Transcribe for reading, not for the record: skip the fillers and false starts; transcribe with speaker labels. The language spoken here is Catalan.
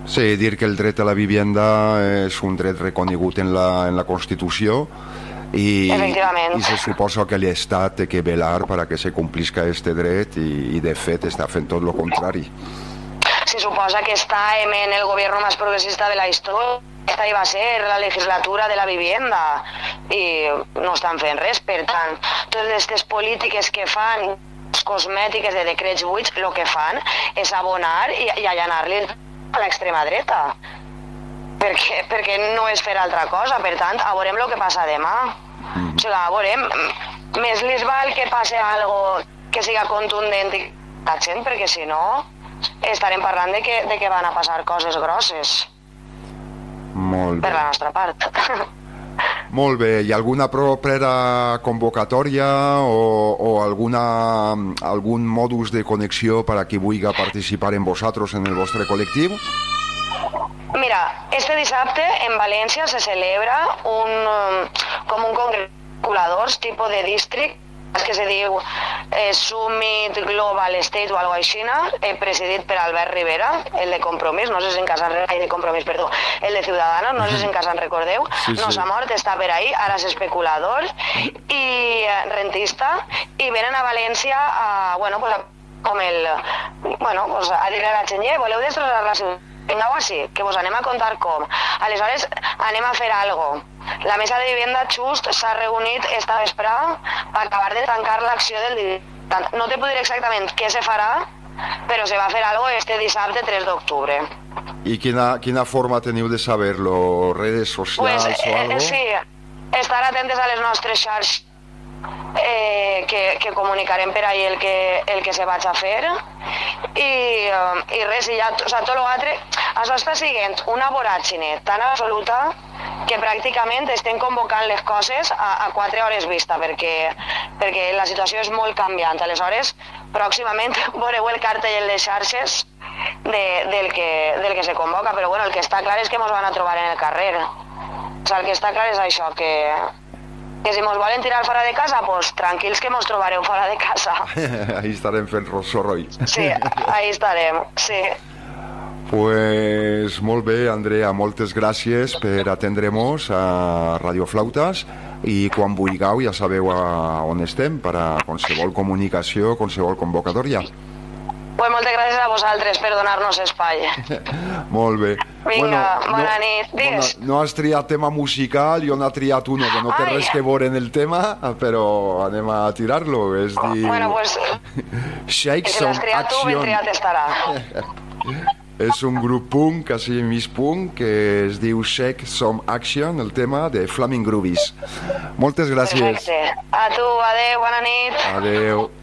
Speaker 1: Sí, dir que el dret a la vivienda és un dret reconegut en la Constitució i se suposa que l'Estat té que velar para que se complisca este dret i de fet està fent tot lo contrari.
Speaker 2: Se suposa que está en el gobierno más progresista de la historia. Esta iba a ser la legislatura de la vivienda i no estan fent res. Per tant, totes aquestes polítiques que fan, cosmètiques de decrets buits, el que fan és abonar i allanar-li a l'extrema dreta. Perquè no és fer altra cosa. Per tant, veurem el que passa demà. O sigui, veurem, més li val que passi algo que siga contundent i la gent, perquè si no estarem parlant de que van a passar coses grosses.
Speaker 1: Molt bé.
Speaker 2: Per la nostra part.
Speaker 1: Molt bé. Hi ha alguna propera convocatòria o algun modus de connexió per a qui vulgui participar en vosaltres, en el vostre col·lectiu?
Speaker 2: Mira, este dissabte en València se celebra com un congrés de calculadors tipus de district que se diu Summit Global State o alguna cosa així, presidit per Albert Rivera, el de Compromís, no sé si en cas de Compromís, perdó, el de Ciudadanos, no sé si en cas en recordeu, no s'ha mort, està per ahí, ara és especulador i rentista, i venen a València a dir-li a la gent, voleu destrossar la ciutat? Vingueu així, que vos anem a contar com. Aleshores, anem a fer algo. La mesa de vivienda just s'ha reunit esta vesprada per acabar de tancar l'acció del divendres. No te puc dir exactament què se farà, però se va fer algo este dissabte 3 d'octubre.
Speaker 1: I quina forma teniu de saber-lo? Redes socials o algo?
Speaker 2: Sí, estar atentes a les nostres xarxes que comunicarem per ahí el que se vaig a fer i res, i ja, o sigui, tot l'altre, això està siguent una voràgine tan absoluta que pràcticament estem convocant les coses a 4 hores vista perquè la situació és molt canviant. Aleshores, pròximament veureu el cartell en les xarxes del que se convoca, però bueno, el que està clar és que ens van a trobar en el carrer. O sigui, el que està clar és això, que si mos volen tirar fora de casa, pues tranquils que mos trobareu fora de casa.
Speaker 1: Ahí estarem fent soroll.
Speaker 2: Sí, ahí estarem, sí.
Speaker 1: Pues molt bé, Andrea, moltes gràcies per atendre-nos a Radio Flautes i quan vulgueu ja sabeu on estem per a qualsevol comunicació, qualsevol convocatòria.
Speaker 2: Pues moltes gràcies a vosaltres per donar-nos espai.
Speaker 1: Molt bé.
Speaker 2: Vinga, bona nit. Digues.
Speaker 1: No has triat tema musical, jo n'he triat uno que no té res que veure en el tema, però anem a tirar-lo. És dir...
Speaker 2: Bueno, pues...
Speaker 1: Shake
Speaker 2: si
Speaker 1: Some
Speaker 2: l'has triat tu, ben triat estarà.
Speaker 1: És un grup punk, així mig punk, que es diu Shake Some Action, el tema de Flaming Groovies. Moltes gràcies.
Speaker 2: Perfecte. A tu, adeu, bona nit.
Speaker 1: Adeu.